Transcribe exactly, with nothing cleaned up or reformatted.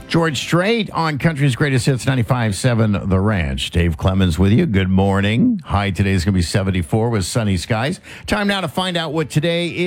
George Strait on Country's Greatest Hits ninety-five point seven The Ranch. Dave Clemens with you. Good morning. High today is going to be seventy-four with sunny skies. Time now to find out what today is.